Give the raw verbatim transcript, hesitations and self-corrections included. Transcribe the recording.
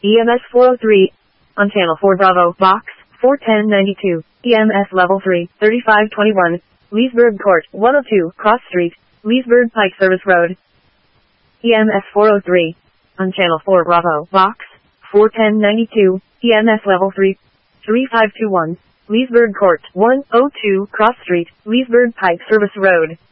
E M S four oh three, on channel four Bravo, box, four ten ninety-two, E M S level three, thirty-five twenty-one, Leesburg Court, one oh two, Cross Street, Leesburg Pike Service Road. E M S four oh three, on channel four Bravo, box, four ten ninety-two, E M S level three, thirty-five twenty-one, Leesburg Court, one oh two, Cross Street, Leesburg Pike Service Road.